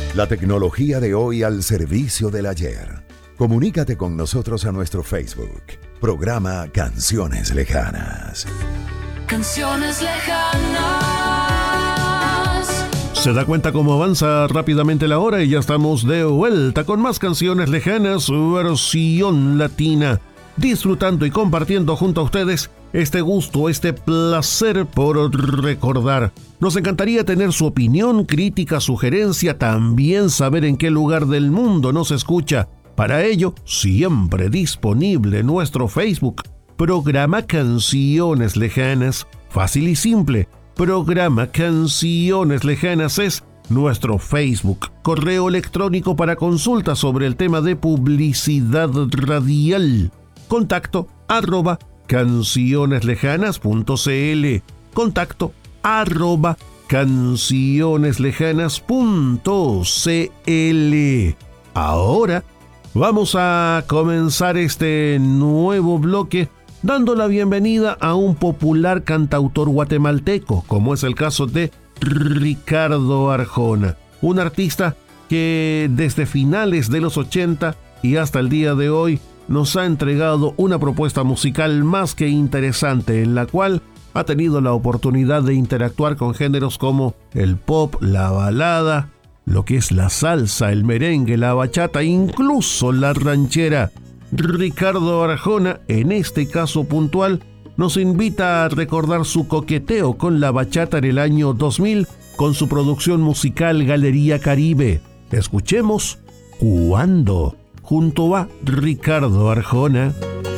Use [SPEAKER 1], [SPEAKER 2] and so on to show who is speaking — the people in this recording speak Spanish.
[SPEAKER 1] La tecnología de hoy al servicio del ayer. Comunícate con nosotros a nuestro Facebook. Programa Canciones Lejanas.
[SPEAKER 2] Canciones lejanas.
[SPEAKER 3] Se da cuenta cómo avanza rápidamente la hora y ya estamos de vuelta con más Canciones Lejanas, versión latina. Disfrutando y compartiendo junto a ustedes este gusto, este placer por recordar. Nos encantaría tener su opinión, crítica, sugerencia, también saber en qué lugar del mundo nos escucha. Para ello, siempre disponible nuestro Facebook, Programa Canciones Lejanas. Fácil y simple, Programa Canciones Lejanas es nuestro Facebook. Correo electrónico para consultas sobre el tema de publicidad radial. Contacto @cancioneslejanas.cl. Contacto @cancioneslejanas.cl. Ahora vamos a comenzar este nuevo bloque dando la bienvenida a un popular cantautor guatemalteco, como es el caso de Ricardo Arjona, un artista que desde finales de los 80 y hasta el día de hoy nos ha entregado una propuesta musical más que interesante, en la cual ha tenido la oportunidad de interactuar con géneros como el pop, la balada, lo que es la salsa, el merengue, la bachata, incluso la ranchera. Ricardo Arjona, en este caso puntual, nos invita a recordar su coqueteo con la bachata en el año 2000 con su producción musical Galería Caribe. Escuchemos Cuando, junto a Ricardo Arjona.